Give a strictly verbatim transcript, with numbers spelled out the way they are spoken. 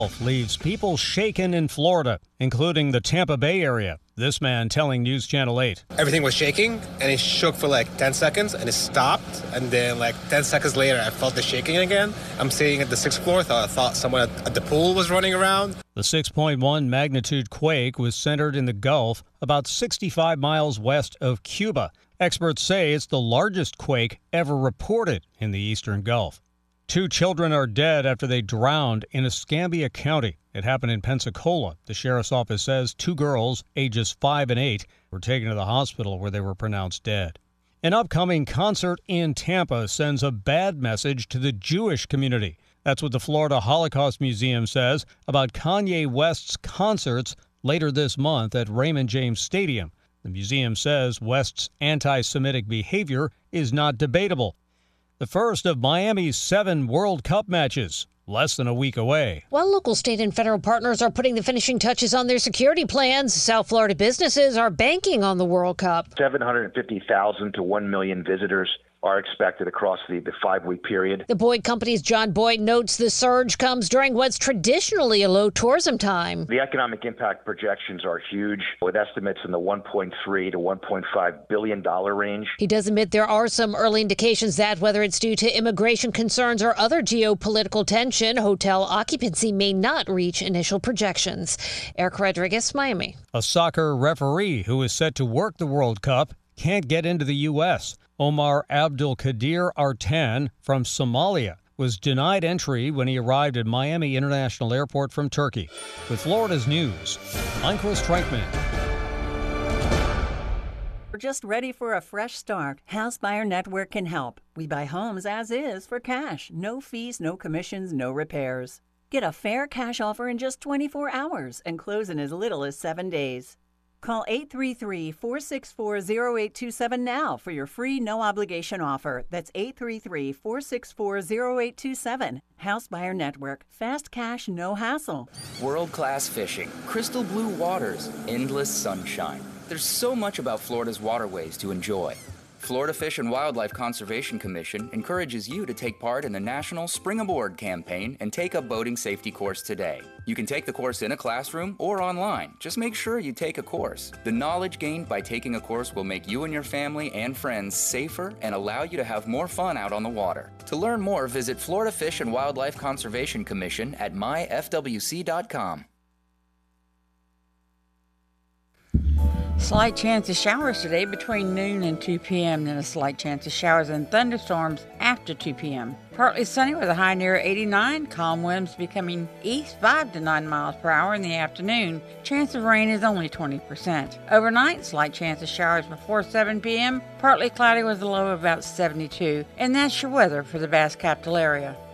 leaves people shaken in Florida, including the Tampa Bay area. This man telling News Channel eight. Everything was shaking, and it shook for like ten seconds, and it stopped. And then like ten seconds later, I felt the shaking again. I'm sitting at the sixth floor. Thought, I thought someone at, at the pool was running around. The six point one magnitude quake was centered in the Gulf, about sixty-five miles west of Cuba. Experts say it's the largest quake ever reported in the eastern Gulf. Two children are dead after they drowned in Escambia County. It happened in Pensacola. The sheriff's office says two girls, ages five and eight, were taken to the hospital where they were pronounced dead. An upcoming concert in Tampa sends a bad message to the Jewish community. That's what the Florida Holocaust Museum says about Kanye West's concerts later this month at Raymond James Stadium. The museum says West's anti-Semitic behavior is not debatable. The first of Miami's seven World Cup matches, less than a week away. While local, state, and federal partners are putting the finishing touches on their security plans, South Florida businesses are banking on the World Cup. seven hundred fifty thousand to one million visitors are expected across the, the five-week period. The Boyd Company's John Boyd notes the surge comes during what's traditionally a low tourism time. The economic impact projections are huge, with estimates in the one point three to one point five billion dollars range. He does admit there are some early indications that, whether it's due to immigration concerns or other geopolitical tension, hotel occupancy may not reach initial projections. Eric Rodriguez, Miami. A soccer referee who is set to work the World Cup can't get into the U S Omar Abdul Qadir Artan from Somalia was denied entry when he arrived at Miami International Airport from Turkey. With Florida's news, I'm Chris Trenkman. We're just ready for a fresh start. House Buyer Network can help. We buy homes as is for cash. No fees, no commissions, no repairs. Get a fair cash offer in just twenty-four hours and close in as little as seven days. Call eight three three, four six four, zero eight two seven now for your free no-obligation offer. That's eight three three, four six four, zero eight two seven. House Buyer Network. Fast cash, no hassle. World-class fishing, crystal blue waters, endless sunshine. There's so much about Florida's waterways to enjoy. Florida Fish and Wildlife Conservation Commission encourages you to take part in the National Spring Aboard campaign and take a boating safety course today. You can take the course in a classroom or online. Just make sure you take a course. The knowledge gained by taking a course will make you and your family and friends safer and allow you to have more fun out on the water. To learn more, visit Florida Fish and Wildlife Conservation Commission at my f w c dot com. Slight chance of showers today between noon and two p.m. Then a slight chance of showers and thunderstorms after two p.m. Partly sunny with a high near eighty-nine. Calm winds becoming east five to nine miles per hour in the afternoon. Chance of rain is only twenty percent. Overnight, slight chance of showers before seven p.m. Partly cloudy with a low of about seventy-two. And that's your weather for the Bass Capital area.